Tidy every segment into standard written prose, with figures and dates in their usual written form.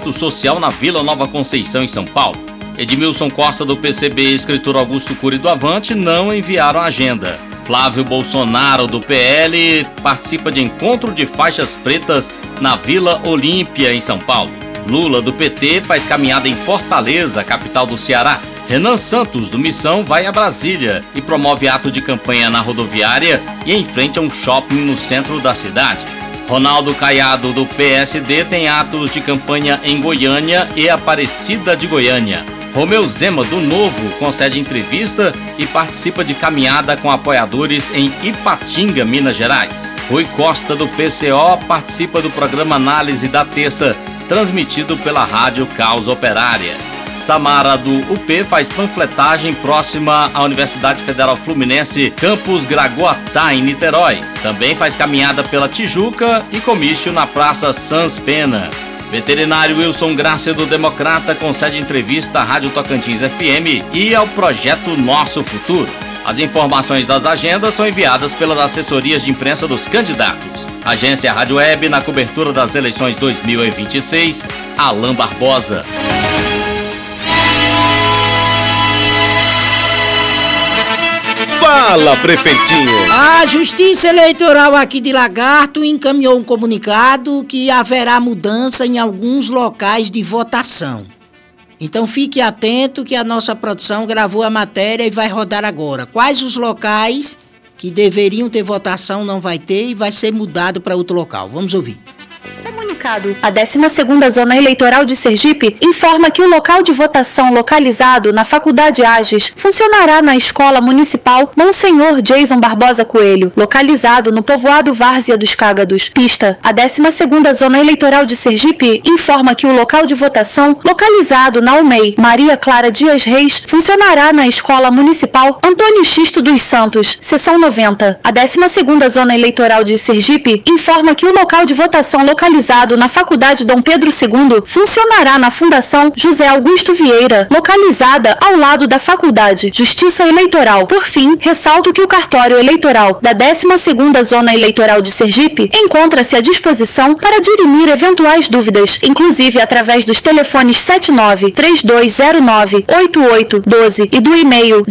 Assento Social na Vila Nova Conceição, em São Paulo. Edmilson Costa, do PCB, e escritor Augusto Cury, do Avante, não enviaram agenda. Flávio Bolsonaro, do PL, participa de encontro de faixas pretas na Vila Olímpia, em São Paulo. Lula, do PT, faz caminhada em Fortaleza, capital do Ceará. Renan Santos, do Missão, vai a Brasília e promove ato de campanha na rodoviária e em frente a um shopping no centro da cidade. Ronaldo Caiado, do PSD, tem atos de campanha em Goiânia e Aparecida de Goiânia. Romeu Zema, do Novo, concede entrevista e participa de caminhada com apoiadores em Ipatinga, Minas Gerais. Rui Costa, do PCO, participa do programa Análise da Terça, transmitido pela Rádio Caos Operária. Samara, do UP, faz panfletagem próxima à Universidade Federal Fluminense, Campus Gragoatá, em Niterói. Também faz caminhada pela Tijuca e comício na Praça Sans Pena. Veterinário Wilson Graça, do Democrata, concede entrevista à Rádio Tocantins FM e ao projeto Nosso Futuro. As informações das agendas são enviadas pelas assessorias de imprensa dos candidatos. Agência Rádio Web, na cobertura das eleições 2026, Alain Barbosa. Fala, prefeitinho! A Justiça Eleitoral aqui de Lagarto encaminhou um comunicado que haverá mudança em alguns locais de votação. Então fique atento que a nossa produção gravou a matéria e vai rodar agora. Quais os locais que deveriam ter votação não vai ter e vai ser mudado para outro local? Vamos ouvir. A 12ª Zona Eleitoral de Sergipe informa que o local de votação localizado na Faculdade Ages funcionará na Escola Municipal Monsenhor Jason Barbosa Coelho, localizado no povoado Várzea dos Cágados. Pista. A 12ª Zona Eleitoral de Sergipe informa que o local de votação localizado na UMEI Maria Clara Dias Reis funcionará na Escola Municipal Antônio Xisto dos Santos, Seção 90. A 12ª Zona Eleitoral de Sergipe informa que o local de votação localizado na Faculdade Dom Pedro II funcionará na Fundação José Augusto Vieira, localizada ao lado da Faculdade Justiça Eleitoral. Por fim, ressalto que o cartório eleitoral da 12ª Zona Eleitoral de Sergipe encontra-se à disposição para dirimir eventuais dúvidas, inclusive através dos telefones 79-3209-8812 e do e-mail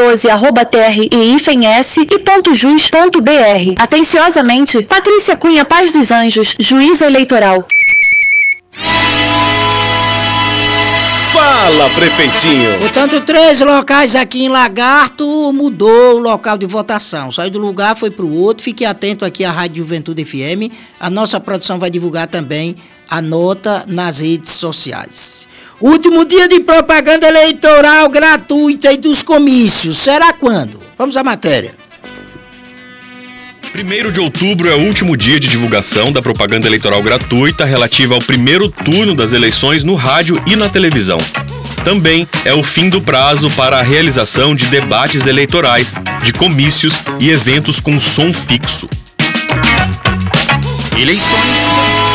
zei12@tr-e-jus.br. Atenciosamente, Patrícia Cunha Paz dos Anjos, juíza eleitoral. Fala, prefeitinho! Portanto, 3 locais aqui em Lagarto mudou o local de votação. Saiu do lugar, foi para o outro. Fique atento aqui à Rádio Juventude FM. A nossa produção vai divulgar também a nota nas redes sociais. Último dia de propaganda eleitoral gratuita e dos comícios. Será quando? Vamos à matéria. 1º de outubro é o último dia de divulgação da propaganda eleitoral gratuita relativa ao primeiro turno das eleições no rádio e na televisão. Também é o fim do prazo para a realização de debates eleitorais, de comícios e eventos com som fixo. Eleições.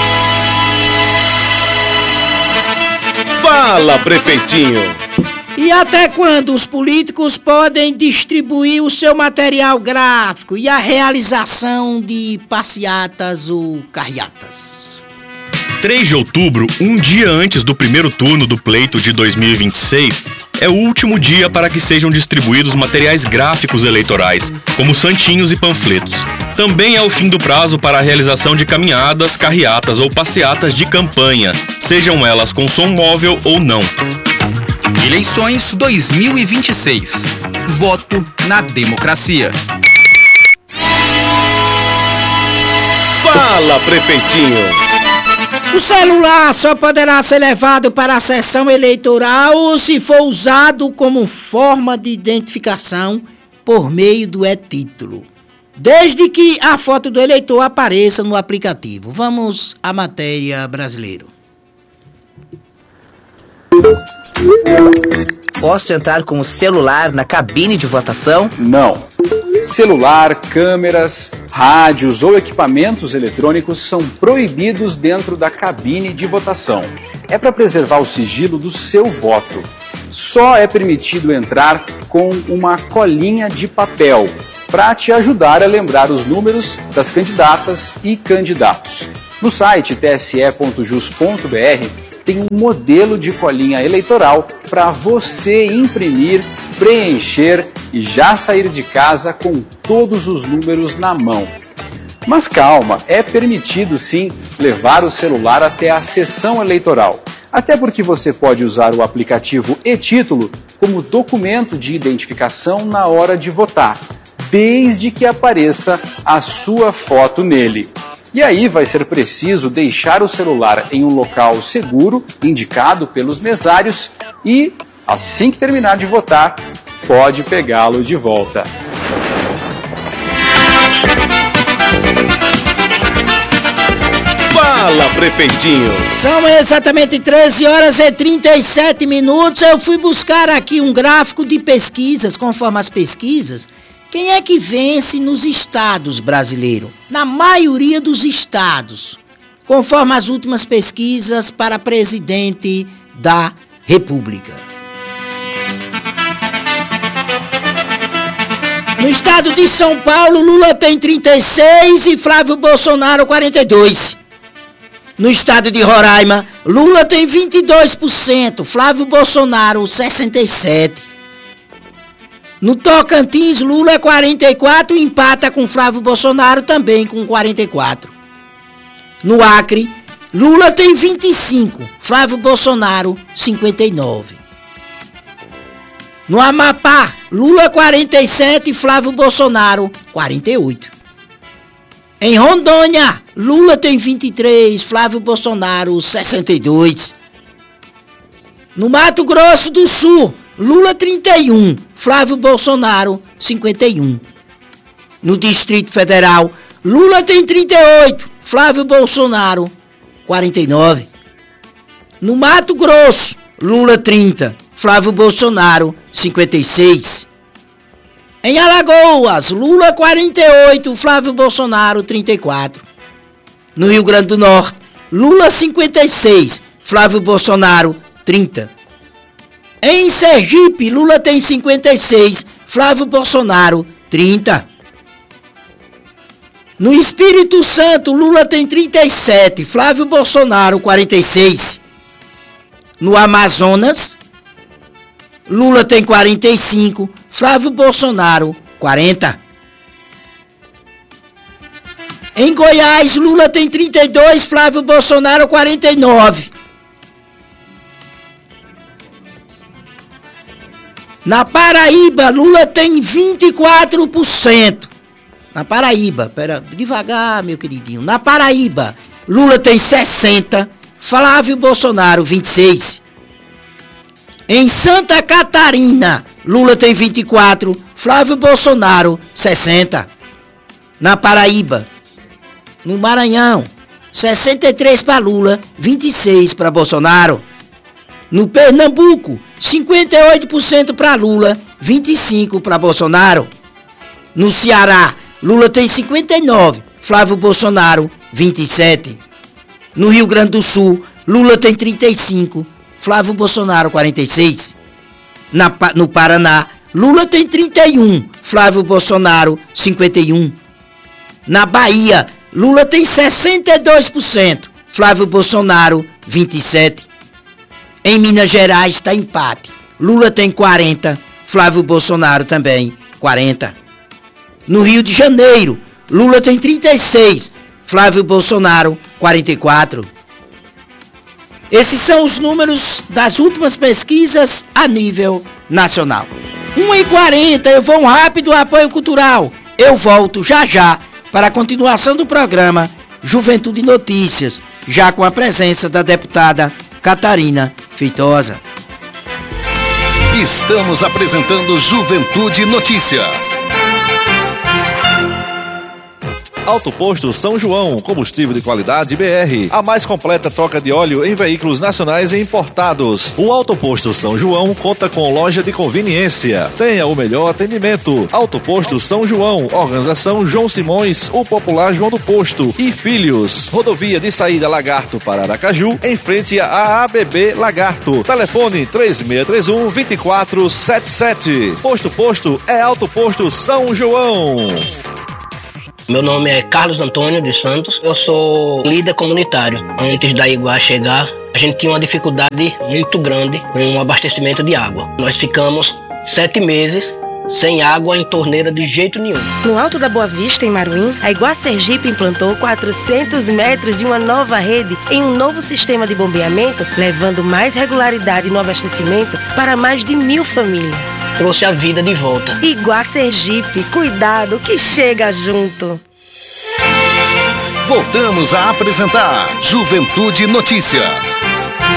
Fala, prefeitinho! E até quando os políticos podem distribuir o seu material gráfico e a realização de passeatas ou carreatas? 3 de outubro, um dia antes do primeiro turno do pleito de 2026, é o último dia para que sejam distribuídos materiais gráficos eleitorais, como santinhos e panfletos. Também é o fim do prazo para a realização de caminhadas, carreatas ou passeatas de campanha, sejam elas com som móvel ou não. Eleições 2026. Voto na democracia. Fala, prefeitinho! O celular só poderá ser levado para a sessão eleitoral se for usado como forma de identificação por meio do e-título, desde que a foto do eleitor apareça no aplicativo. Vamos à matéria brasileira. Posso entrar com o celular na cabine de votação? Não. Celular, câmeras, rádios ou equipamentos eletrônicos são proibidos dentro da cabine de votação. É para preservar o sigilo do seu voto. Só é permitido entrar com uma colinha de papel para te ajudar a lembrar os números das candidatas e candidatos. No site tse.jus.br tem um modelo de colinha eleitoral para você imprimir, preencher e já sair de casa com todos os números na mão. Mas calma, é permitido sim levar o celular até a sessão eleitoral. Até porque você pode usar o aplicativo e-Título como documento de identificação na hora de votar, desde que apareça a sua foto nele. E aí vai ser preciso deixar o celular em um local seguro, indicado pelos mesários, e, assim que terminar de votar, pode pegá-lo de volta. Fala, prefeitinho. São exatamente 13 horas e 37 minutos. Eu fui buscar aqui um gráfico de pesquisas, conforme as pesquisas. Quem é que vence nos estados brasileiros? Na maioria dos estados, conforme as últimas pesquisas para presidente da República. No estado de São Paulo, Lula tem 36 e Flávio Bolsonaro 42. No estado de Roraima, Lula tem 22%, Flávio Bolsonaro 67%. No Tocantins, Lula é 44% e empata com Flávio Bolsonaro também com 44%. No Acre, Lula tem 25%, Flávio Bolsonaro 59%. No Amapá, Lula 47% e Flávio Bolsonaro 48%. Em Rondônia, Lula tem 23%, Flávio Bolsonaro 62%. No Mato Grosso do Sul, Lula 31%, Flávio Bolsonaro 51%. No Distrito Federal, Lula tem 38%, Flávio Bolsonaro 49%. No Mato Grosso, Lula 30%, Flávio Bolsonaro 56%. Em Alagoas, Lula 48%, Flávio Bolsonaro 34%. No Rio Grande do Norte, Lula 56%, Flávio Bolsonaro 30%. Em Sergipe, Lula tem 56%, Flávio Bolsonaro 30%. No Espírito Santo, Lula tem 37%, Flávio Bolsonaro 46%. No Amazonas, Lula tem 45%, Flávio Bolsonaro 40%. Em Goiás, Lula tem 32%, Flávio Bolsonaro 49%. Na Paraíba, Lula tem 24%. Na Paraíba, devagar, meu queridinho. Na Paraíba, Lula tem 60%, Flávio Bolsonaro 26%. Em Santa Catarina, Lula tem 24%, Flávio Bolsonaro 60%. Na Paraíba, no Maranhão, 63% para Lula, 26% para Bolsonaro. No Pernambuco, 58% para Lula, 25% para Bolsonaro. No Ceará, Lula tem 59%, Flávio Bolsonaro 27%. No Rio Grande do Sul, Lula tem 35%, Flávio Bolsonaro 46%. No Paraná, Lula tem 31%, Flávio Bolsonaro 51%. Na Bahia, Lula tem 62%, Flávio Bolsonaro 27%. Em Minas Gerais está empate. Lula tem 40%, Flávio Bolsonaro também 40%. No Rio de Janeiro, Lula tem 36%, Flávio Bolsonaro 44%. Esses são os números das últimas pesquisas a nível nacional. 1h40, eu vou um rápido apoio cultural. Eu volto já para a continuação do programa Juventude Notícias, já com a presença da deputada Catarina Feitosa. Estamos apresentando Juventude Notícias. Auto Posto São João, combustível de qualidade BR, a mais completa troca de óleo em veículos nacionais e importados. O Auto Posto São João conta com loja de conveniência. Tenha o melhor atendimento. Auto Posto São João, organização João Simões, o popular João do Posto e Filhos. Rodovia de saída Lagarto para Aracaju, em frente à ABB Lagarto. Telefone 3631-2477. Posto é Auto Posto São João. Meu nome é Carlos Antônio de Santos, eu sou líder comunitário. Antes da Iguá chegar, a gente tinha uma dificuldade muito grande com o abastecimento de água. Nós ficamos 7 meses sem água em torneira de jeito nenhum. No Alto da Boa Vista, em Maruim, a Iguá Sergipe implantou 400 metros de uma nova rede em um novo sistema de bombeamento, levando mais regularidade no abastecimento para mais de 1.000 famílias. Trouxe a vida de volta. Iguá Sergipe, cuidado que chega junto. Voltamos a apresentar Juventude Notícias.